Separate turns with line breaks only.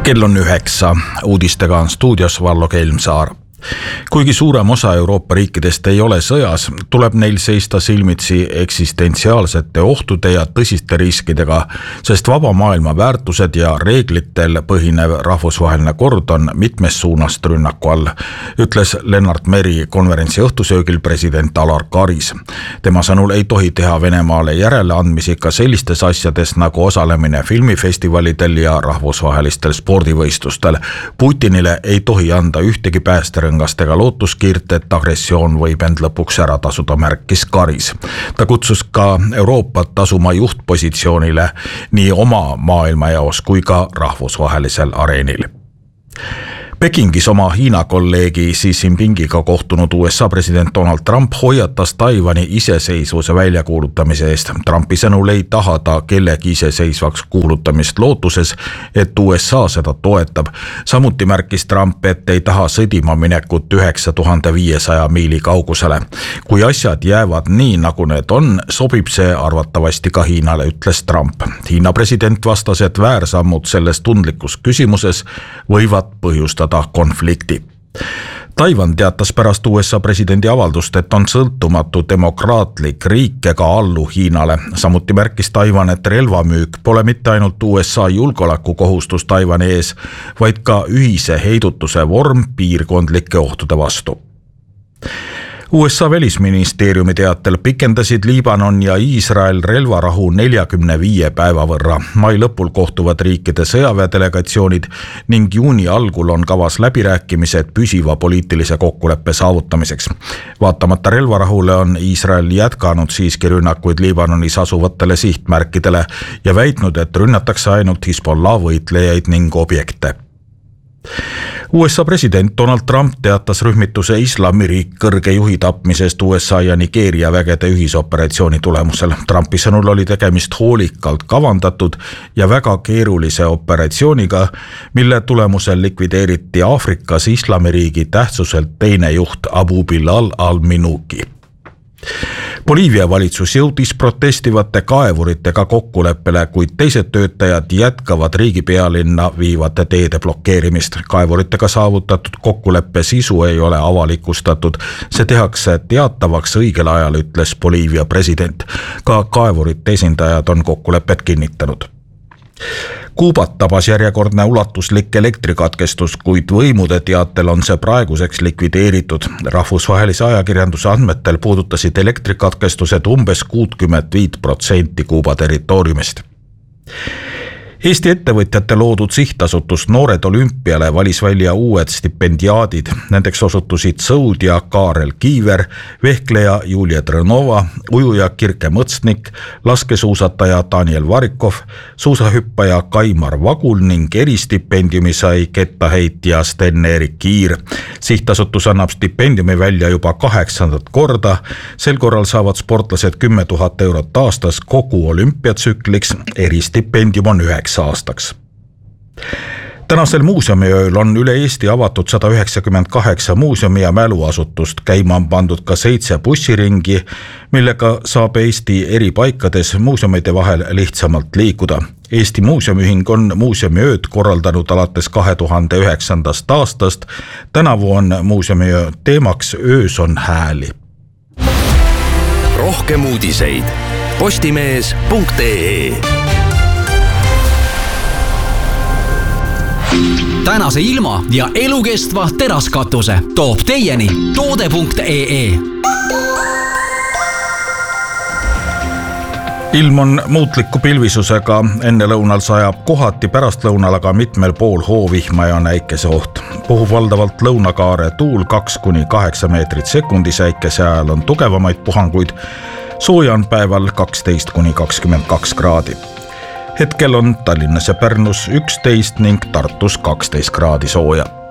Kell on 9. Uudistega on stuudios Vallo Kelmsaar. Kuigi suurem osa Euroopa riikidest ei ole sõjas, tuleb neil seista silmitsi eksistentsiaalsete ohtude ja tõsiste riskidega, sest vaba maailma väärtused ja reeglitel põhinev rahvusvaheline kord on mitmest suunast rünnaku all, ütles Lennart Meri konverentsi õhtusöögil president Alar Karis. Tema sõnul ei tohi teha Venemaale järeleandmisi ka sellistes asjades nagu osalemine filmifestivalidel ja rahvusvahelistel spordivõistlustel. Putinile ei tohi anda ühtegi päästerõngastega lootuskiirt, et agressioon võib end lõpuks ära tasuda, märkis Karis. Ta kutsus ka Euroopat asuma juhtpositsioonile nii oma maailmajaos kui ka rahvusvahelisel areenil. Pekingis oma Hiina kolleegi Xi Jinpingiga kohtunud USA president Donald Trump hoiatas Taiwani iseseisvuse väljakuulutamise eest. Trumpi sõnul ei taha ta kellegi iseseisvaks kuulutamist lootuses, et USA seda toetab. Samuti märkis Trump, et ei taha sõdima minekut 9500 miili kaugusele. Kui asjad jäävad nii, nagu need on, sobib see arvatavasti ka Hiinale, ütles Trump. Hiina president vastas, et väärsammud selles tundlikus küsimuses võivad põhjustada konflikti. Taiwan teatas pärast USA presidendi avaldust, et on sõltumatu demokraatlik riik ega allu Hiinale. Samuti märkis Taiwan, et relvamüük pole mitte ainult USA julgeolekukohustus Taiwani ees, vaid ka ühise heidutuse vorm piirkondlike ohtude vastu. USA välisministeeriumi teatel pikendasid Liibanon ja Iisrael relvarahu 45 päeva võrra. Mai lõpul kohtuvad riikide sõjaväedelegatsioonid ning juuni algul on kavas läbirääkimised püsiva poliitilise kokkuleppe saavutamiseks. Vaatamata relvarahule on Iisrael jätkanud siiski rünnakuid Liibanonis asuvatele sihtmärkidele ja väitnud, et rünnatakse ainult Hezbollah võitlejaid ning objekte. USA president Donald Trump teatas rühmituse Islamiriik kõrge juhi tapmisest USA ja Nigeeria vägede ühisoperatsiooni tulemusel. Trumpi sõnul oli tegemist hoolikalt kavandatud ja väga keerulise operatsiooniga, mille tulemusel likvideeriti Aafrikas Islamiriigi tähtsuselt teine juht Abu Bilal al-Minuki. Boliivia valitsus jõudis protestivate kaevuritega kokkuleppele, kuid teised töötajad jätkavad riigi pealinna viivate teede blokeerimist. Kaevuritega saavutatud kokkuleppe sisu ei ole avalikustatud. See tehakse teatavaks õigel ajal, ütles Boliivia president. Ka kaevurite esindajad on kokkulepet kinnitanud. Kuubat tabas järjekordne ulatuslik elektrikatkestus, kuid võimude teatel on see praeguseks likvideeritud. Rahvusvahelise ajakirjanduse andmetel puudutasid elektrikatkestused umbes 65% Kuuba territooriumist. Eesti ettevõtjate loodud sihtasutus Noored Olümpiale valis välja uued stipendiaadid. Nendeks osutusid sõudja Kaarel Kiiver, vehkleja Julia Trõnova, ujuja Kirke Mõtsnik, laskesuusataja Daniel Varikov, suusahüppaja Kaimar Vagul ning eristipendiumi sai kettaheitja Sten-Erik Kiir. Sihtasutus annab stipendiumi välja juba 8. korda. Sel korral saavad sportlased 10 000 eurot aastas kogu olümpiatsükliks, eristipendium on 9 aastaks. Tänasel muuseumiööl on üle Eesti avatud 198 muuseumi ja mäluasutust. Käima on pandud ka 7 bussiringi, millega saab Eesti eri paikades muuseumide vahel lihtsamalt liikuda. Eesti Muuseumiühing on muuseumiööd korraldanud alates 2009. aastast. Tänavu on muuseumiöö teemaks Öös on hääli.
Rohkem uudiseid postimees.ee. Tänase ilma ja elukestva teraskatuse toob teieni toode.ee.
Ilm on muutliku pilvisusega, enne lõunal sajab kohati, pärastlõunal aga mitmel pool hoovihma ja näikese oht. Puhub valdavalt lõunakaare tuul 2–8 meetrit sekundis, äikese ajal on tugevamaid puhanguid. Sooja on päeval 12–22 kraadi. Hetkel on Tallinnas ja Pärnus 11 ning Tartus 12 kraadi sooja.